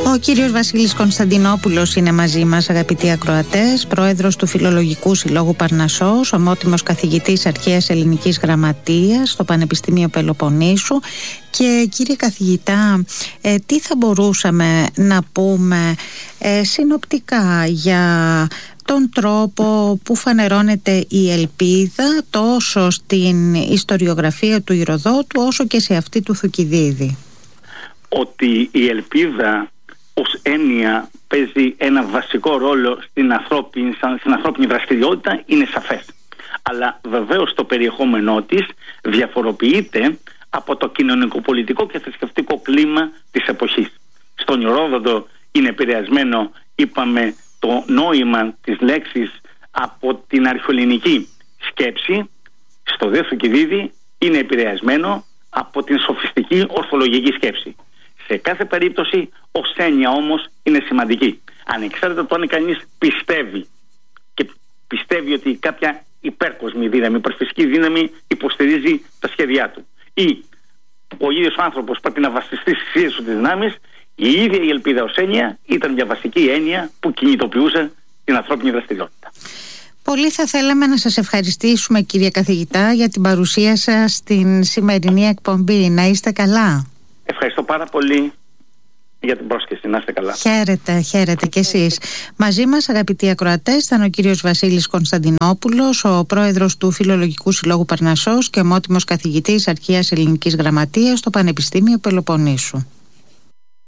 Ο κύριος Βασίλης Κωνσταντινόπουλος είναι μαζί μας, αγαπητοί ακροατές, πρόεδρος του Φιλολογικού Συλλόγου Παρνασσός, ομότιμος καθηγητής αρχαίας ελληνικής γραμματείας στο Πανεπιστήμιο Πελοποννήσου. Και κύριε καθηγητά, τι θα μπορούσαμε να πούμε συνοπτικά για τον τρόπο που φανερώνεται η ελπίδα τόσο στην ιστοριογραφία του Ηροδότου όσο και σε αυτή του Θουκυδίδη? Ότι η ελπίδα ως έννοια παίζει ένα βασικό ρόλο στην ανθρώπινη δραστηριότητα είναι σαφές. Αλλά βεβαίως το περιεχόμενό της διαφοροποιείται από το κοινωνικοπολιτικό και θρησκευτικό κλίμα της εποχής. Στον Ηρόδοτο είναι επηρεασμένο, είπαμε, το νόημα της λέξης από την αρχαιοελληνική σκέψη. Στο δε Θουκυδίδη είναι επηρεασμένο από την σοφιστική ορθολογική σκέψη. Σε κάθε περίπτωση ως έννοια όμως είναι σημαντική. Ανεξάρτητα το αν κανείς πιστεύει ότι κάποια υπέρκοσμη δύναμη, υπερφυσική δύναμη υποστηρίζει τα σχέδιά του, ή ο ίδιος άνθρωπος πρέπει να βασιστεί στις ίδιες του δυνάμεις, η ίδια η ελπίδα ως έννοια ήταν μια βασική έννοια που κινητοποιούσε την ανθρώπινη δραστηριότητα. Πολύ θα θέλαμε να σας ευχαριστήσουμε, κύριε καθηγητά, για την παρουσία σας στην σημερινή εκπομπή. Να είστε καλά. Ευχαριστώ πάρα πολύ για την πρόσκληση. Να είστε καλά. Χαίρετε κι εσείς. Μαζί μας, αγαπητοί ακροατές, ήταν ο κύριος Βασίλης Κωνσταντινόπουλος, ο πρόεδρος του Φιλολογικού Συλλόγου Παρνασσός και ομότιμος καθηγητής αρχαίας ελληνικής γραμματείας στο Πανεπιστήμιο Πελοποννήσου.